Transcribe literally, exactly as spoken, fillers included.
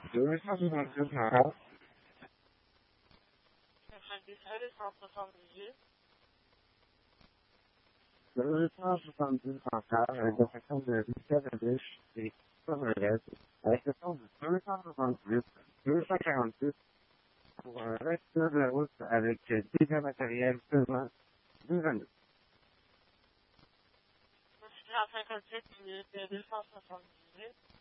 deux cent soixante-dix par quatre-vingt-dix-sept, cent soixante-dix-huit. deux cent soixante-dix encore, à l'intersection de Michel-Riche et Pomerette, à l'exception du deux cent soixante-huit, deux cent quarante-huit, pour un reste de la route avec dégâts matériels pesant deux années. Cent cinquante-sept minutes, deux cent soixante-dix-huit.